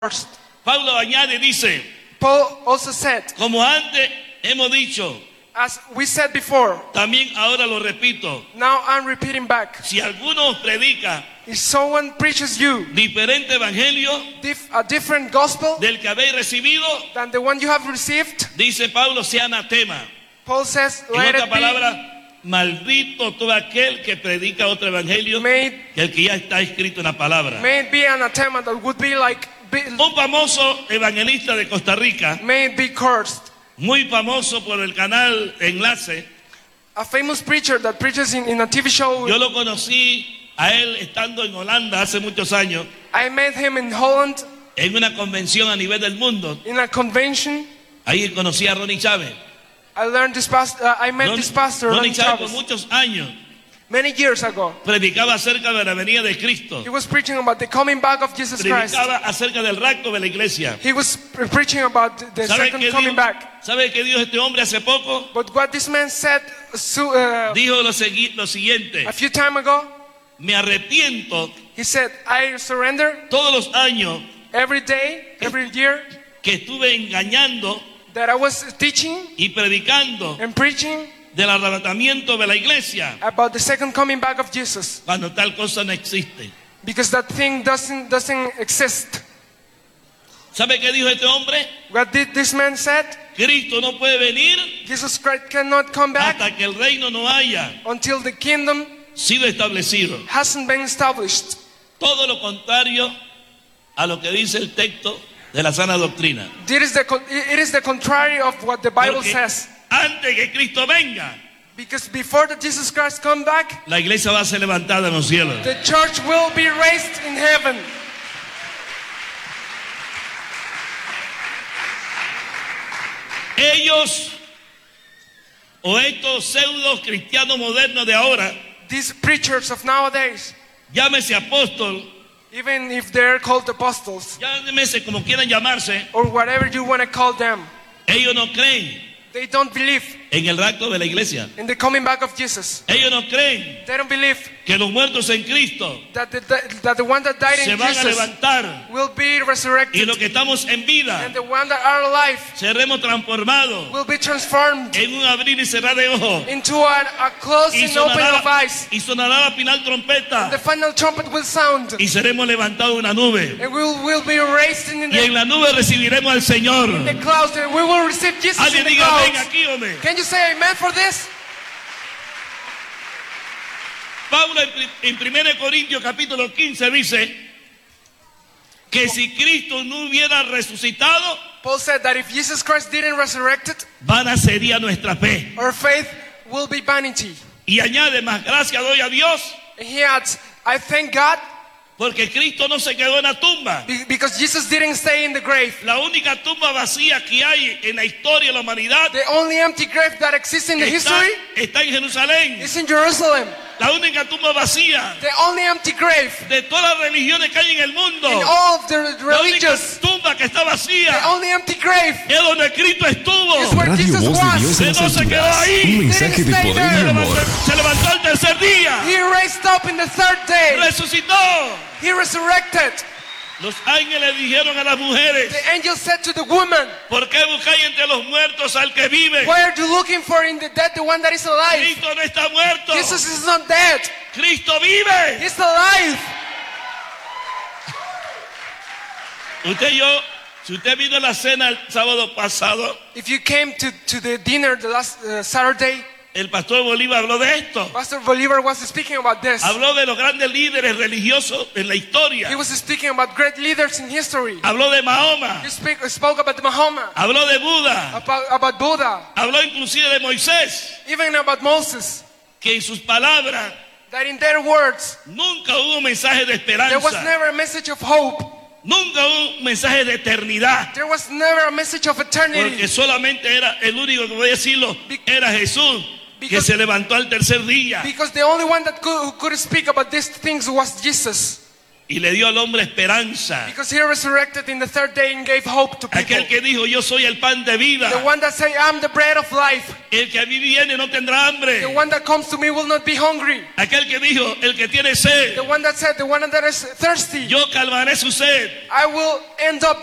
first. Pablo añade, dice, Paul also said, como antes hemos dicho, as we said before, también ahora lo repito, now I'm repeating back. si alguno predica If someone preaches you diferente evangelio a different gospel del que habéis recibido, than the one you have received, dice Pablo, sea anatema. Paul says, En let otra it be palabra, maldito todo aquel que predica otro evangelio made, que el que ya está escrito en la palabra. may it be anathema, that would be like, Un famoso evangelista de Costa Rica, may it be cursed. muy famoso por el canal Enlace, A famous preacher that preaches in a TV show. yo lo conocí a él estando en Holanda hace muchos años, I met him in Holland en una convención a nivel del mundo. in a convention. Ahí conocí a Ronnie Chávez. I learned this pastor. I met this pastor Ronnie Chávez por Travis, muchos años many years ago. predicaba acerca de la venida de Cristo. He was preaching about the coming back of Jesus Christ. Predicaba acerca del rapto de la iglesia. He was preaching about the ¿Sabe second coming back. qué dijo este hombre hace poco? But what this man said Dijo lo siguiente: a few time ago, me arrepiento he said, I surrender todos los años every day, every year que estuve engañando that I was teaching y predicando and preaching del arrebatamiento de la iglesia, about the second coming back of Jesus, cuando tal cosa no existe. because that thing doesn't exist. ¿Sabe qué dijo este hombre? What did this man said? Cristo no puede venir Jesus Christ cannot come back hasta que el reino no haya until the kingdom sido establecido. hasn't been established. Todo lo contrario a lo que dice el texto de la sana doctrina. It is the contrary of what the Bible Porque says. antes que Cristo venga, Because before that Jesus Christ come back, la iglesia va a ser levantada en los cielos. the church will be raised in heaven. Ellos o estos pseudo cristianos modernos de ahora, These preachers of nowadays, llámese apóstol, even if they're called apostles llámese como quieran llamarse, or whatever you want to call them, ellos no creen they don't believe en el rapto de la iglesia. in the coming back of Jesus. Ellos no creen They don't believe que los muertos en Cristo that the one that died se in van a Jesus levantar will be y resurrected, los que estamos en vida and the one that are alive seremos transformados will be transformed en un abrir y cerrar de ojos, into a closing and opening of eyes. y sonará la final trompeta The final trumpet will sound, y seremos levantados en una nube, and we will be raised in y en la nube recibiremos al Señor. the clouds, and we will receive Jesus in Alguien the diga ven clouds. aquí, hombre. Can you say amen for this? Pablo en 1 Corintios capítulo 15 dice que si Cristo no hubiera resucitado, Paul said that if Jesus Christ didn't resurrect it, vana sería nuestra fe. our faith will be vanity. Y añade, más gracias doy a Dios, And he adds, I thank God porque Cristo no se quedó en la tumba. because Jesus didn't stay in the grave. La única tumba vacía que hay en la historia de la humanidad The only empty grave that exists in the history está en Jerusalén. is in Jerusalem. La única tumba vacía The only empty grave de todas las religiones que hay en el mundo, in all of the la única religious, tumba que está the vacía only empty grave es donde Cristo is estuvo. where Radio Jesus Voz de was. Dios en las No se quedó alturas. ahí. Un mensaje de poder y amor. Se levantó al tercer día, He raised up in the third day. resucitó. He resurrected. Los ángeles dijeron a las mujeres: The angel said to the woman, ¿por qué buscáis entre los muertos al que vive? why are you looking for in the dead the one that is alive? Cristo no está muerto. Jesus is not dead. Cristo vive. He's alive. Usted y yo, si usted vino a la cena el sábado pasado, If you came to the dinner the last Saturday, el pastor Bolívar habló de esto. Pastor Bolivar was speaking about this. Habló de los grandes líderes religiosos en la historia. He was speaking about great leaders in history. Habló de Mahoma. He spoke about Muhammad, Habló de Buda. about Buddha, Habló inclusive de Moisés. even about Moses, Que en sus palabras that in their words, nunca hubo mensaje de there was esperanza. never a message of hope. Nunca hubo un mensaje de eternidad. There was never a message of Porque eternity. solamente era el único que podía decirlo, era Jesús, que Because- se levantó al tercer día. Because the only one that who could speak about these things was Jesus. y le dio al hombre esperanza. Because he resurrected in the third day and gave hope to people. Aquel que dijo, yo soy el pan de vida. The one that say, I'm the bread of life. El que a mí viene no tendrá hambre. The one that comes to me will not be hungry. Aquel que dijo, el que tiene sed, The one that said, the one that is thirsty, yo calmaré su sed. I will end up